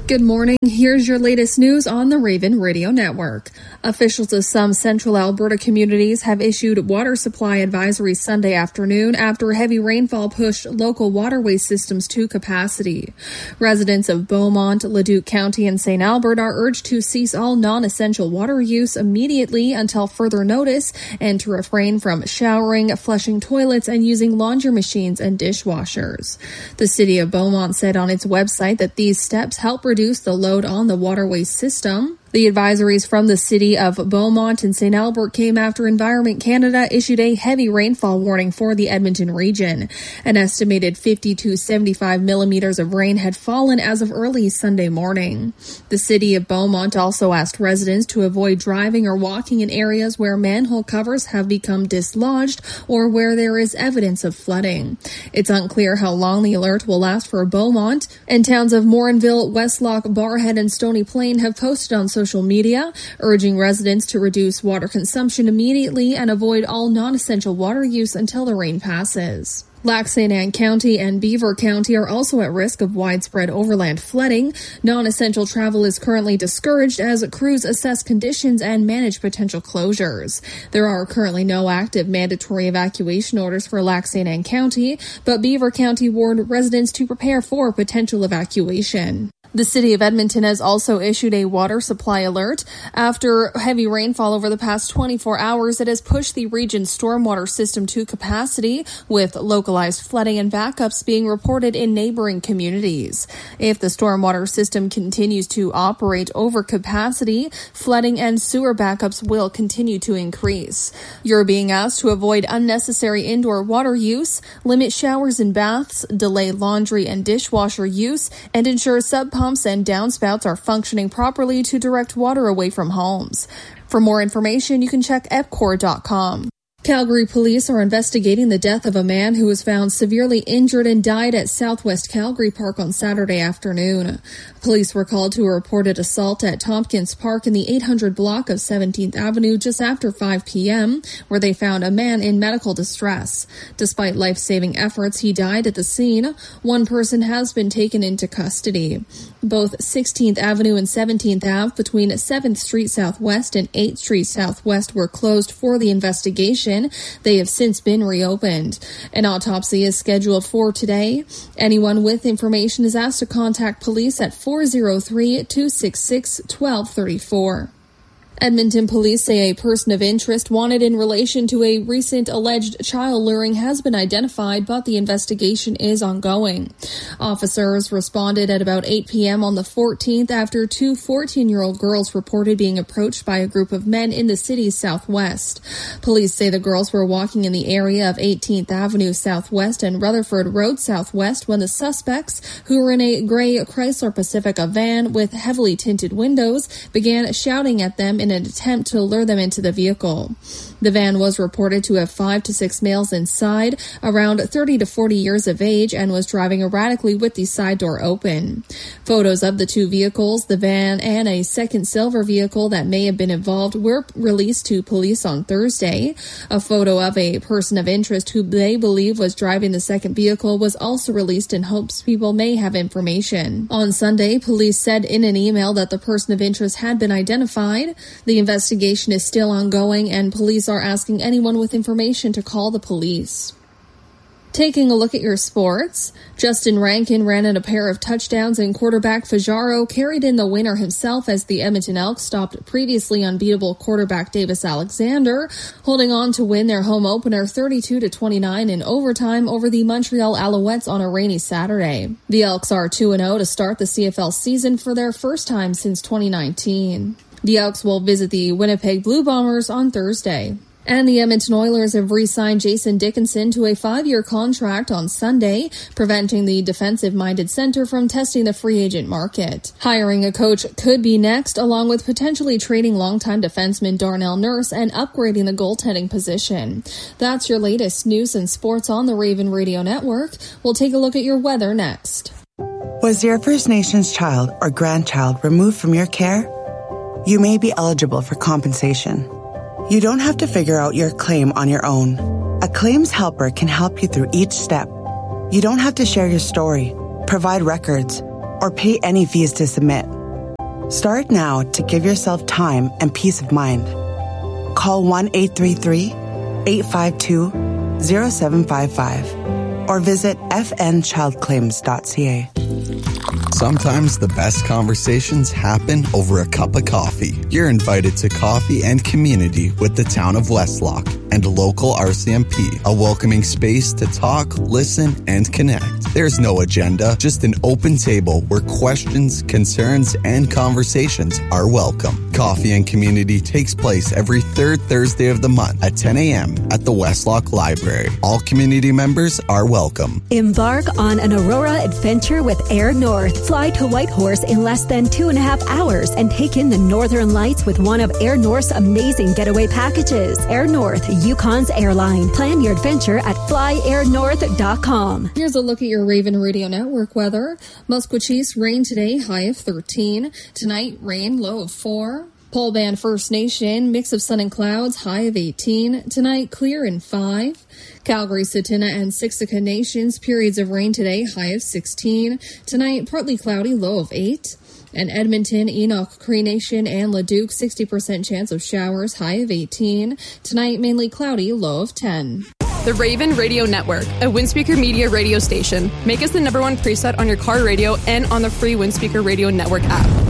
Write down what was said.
Good morning. Here's your latest news on the Raven Radio Network. Officials of some central Alberta communities have issued water supply advisories Sunday afternoon after heavy rainfall pushed local waterway systems to capacity. Residents of Beaumont, Leduc County, and St. Albert are urged to cease all non-essential water use immediately until further notice and to refrain from showering, flushing toilets, and using laundry machines and dishwashers. The City of Beaumont said on its website that these steps help reduce the load on the waterway system. The advisories from the City of Beaumont and St. Albert came after Environment Canada issued a heavy rainfall warning for the Edmonton region. An estimated 50 to 75 millimeters of rain had fallen as of early Sunday morning. The City of Beaumont also asked residents to avoid driving or walking in areas where manhole covers have become dislodged or where there is evidence of flooding. It's unclear how long the alert will last for Beaumont, and towns of Morinville, Westlock, Barrhead, and Stony Plain have posted on social media, urging residents to reduce water consumption immediately and avoid all non-essential water use until the rain passes. Lac St. Anne County and Beaver County are also at risk of widespread overland flooding. Non-essential travel is currently discouraged as crews assess conditions and manage potential closures. There are currently no active mandatory evacuation orders for Lac St. Anne County, but Beaver County warned residents to prepare for potential evacuation. The City of Edmonton has also issued a water supply alert after heavy rainfall over the past 24 hours that has pushed the region's stormwater system to capacity, with localized flooding and backups being reported in neighboring communities. If the stormwater system continues to operate over capacity, flooding and sewer backups will continue to increase. You're being asked to avoid unnecessary indoor water use, limit showers and baths, delay laundry and dishwasher use, and ensure pumps and downspouts are functioning properly to direct water away from homes. For more information, you can check epcor.com. Calgary police are investigating the death of a man who was found severely injured and died at Southwest Calgary Park on Saturday afternoon. Police were called to a reported assault at Tompkins Park in the 800 block of 17th Avenue just after 5 p.m., where they found a man in medical distress. Despite life-saving efforts, he died at the scene. One person has been taken into custody. Both 16th Avenue and 17th Ave between 7th Street Southwest and 8th Street Southwest were closed for the investigation. They have since been reopened. An autopsy is scheduled for today. Anyone with information is asked to contact police at 403-266-1234. Edmonton police say a person of interest wanted in relation to a recent alleged child luring has been identified, but the investigation is ongoing. Officers responded at about 8 p.m. on the 14th after two 14-year-old girls reported being approached by a group of men in the city's southwest. Police say the girls were walking in the area of 18th Avenue Southwest and Rutherford Road Southwest when the suspects, who were in a gray Chrysler Pacifica van with heavily tinted windows, began shouting at them in an attempt to lure them into the vehicle. The van was reported to have 5 to 6 males inside, around 30 to 40 years of age, and was driving erratically with the side door open. Photos of the two vehicles, the van and a second silver vehicle that may have been involved, were released to police on Thursday. A photo of a person of interest who they believe was driving the second vehicle was also released in hopes people may have information. On Sunday, police said in an email that the person of interest had been identified. The investigation is still ongoing, and police are asking anyone with information to call the police. Taking a look at your sports, Justin Rankin ran in a pair of touchdowns and quarterback Fajardo carried in the winner himself as the Edmonton Elks stopped previously unbeatable quarterback Davis Alexander, holding on to win their home opener 32-29 in overtime over the Montreal Alouettes on a rainy Saturday. The Elks are 2-0 to start the CFL season for their first time since 2019. The Elks will visit the Winnipeg Blue Bombers on Thursday. And the Edmonton Oilers have re-signed Jason Dickinson to a 5-year contract on Sunday, preventing the defensive-minded center from testing the free agent market. Hiring a coach could be next, along with potentially trading longtime defenseman Darnell Nurse and upgrading the goaltending position. That's your latest news and sports on the Raven Radio Network. We'll take a look at your weather next. Was your First Nations child or grandchild removed from your care? You may be eligible for compensation. You don't have to figure out your claim on your own. A claims helper can help you through each step. You don't have to share your story, provide records, or pay any fees to submit. Start now to give yourself time and peace of mind. Call 1-833-852-0755 or visit fnchildclaims.ca. Sometimes the best conversations happen over a cup of coffee. You're invited to Coffee and Community with the town of Westlock and local RCMP, a welcoming space to talk, listen, and connect. There's no agenda, just an open table where questions, concerns, and conversations are welcome. Coffee and Community takes place every third Thursday of the month at 10 a.m. at the Westlock Library. All community members are welcome. Embark on an Aurora adventure with Air North. Fly to Whitehorse in less than 2.5 hours and take in the Northern Lights with one of Air North's amazing getaway packages. Air North, Yukon's airline. Plan your adventure at flyairnorth.com. Here's a look at your Raven Radio Network weather. Musquechies, rain today, high of 13. Tonight, rain, low of 4. Pole Band First Nation, mix of sun and clouds, high of 18. Tonight, clear and 5. Calgary, Tsuut'ina, and Siksika Nations, periods of rain today, high of 16. Tonight, partly cloudy, low of 8. And Edmonton, Enoch, Cree Nation, and Leduc, 60% chance of showers, high of 18. Tonight, mainly cloudy, low of 10. The Raven Radio Network, a Windspeaker Media radio station. Make us the #1 preset on your car radio and on the free Windspeaker Radio Network app.